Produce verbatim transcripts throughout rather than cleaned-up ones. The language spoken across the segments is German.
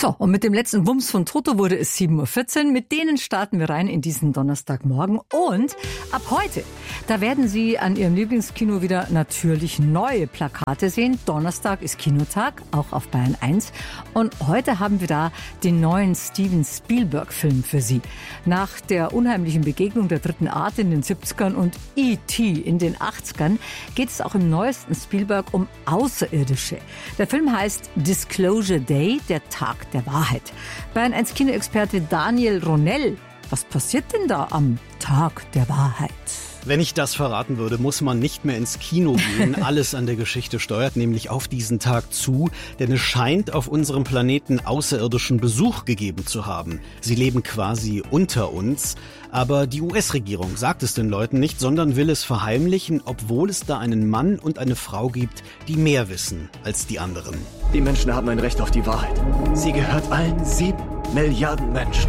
So, und mit dem letzten Wumms von Toto wurde es sieben Uhr vierzehn. Mit denen starten wir rein in diesen Donnerstagmorgen. Und ab heute, da werden Sie an Ihrem Lieblingskino wieder natürlich neue Plakate sehen. Donnerstag ist Kinotag, auch auf Bayern eins. Und heute haben wir da den neuen Steven Spielberg-Film für Sie. Nach der unheimlichen Begegnung der dritten Art in den siebzigern und E T in den achtzigern geht es auch im neuesten Spielberg um Außerirdische. Der Film heißt Disclosure Day, der Tag der Wahrheit. Bayern eins Kinoexperte Daniel Ronell, was passiert denn da am Tag der Wahrheit? Wenn ich das verraten würde, muss man nicht mehr ins Kino gehen. Alles an der Geschichte steuert nämlich auf diesen Tag zu, denn es scheint auf unserem Planeten außerirdischen Besuch gegeben zu haben. Sie leben quasi unter uns, aber die U S-Regierung sagt es den Leuten nicht, sondern will es verheimlichen, obwohl es da einen Mann und eine Frau gibt, die mehr wissen als die anderen. Die Menschen haben ein Recht auf die Wahrheit. Sie gehört allen sieben Milliarden Menschen.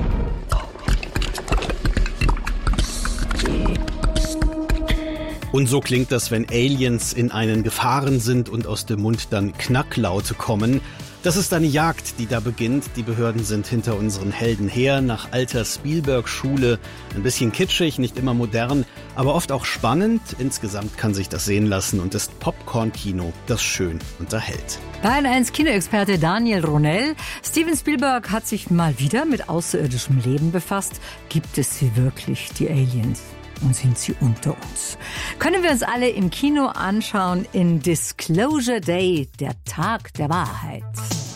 Und so klingt das, wenn Aliens in einen gefahren sind und aus dem Mund dann Knacklaute kommen. Das ist eine Jagd, die da beginnt. Die Behörden sind hinter unseren Helden her, nach alter Spielberg-Schule. Ein bisschen kitschig, nicht immer modern, aber oft auch spannend. Insgesamt kann sich das sehen lassen und ist Popcorn-Kino, das schön unterhält. Bayern eins Kinoexperte Daniel Ronell. Steven Spielberg hat sich mal wieder mit außerirdischem Leben befasst. Gibt es sie wirklich, die Aliens? Und sind sie unter uns? Können wir uns alle im Kino anschauen in Disclosure Day, der Tag der Wahrheit.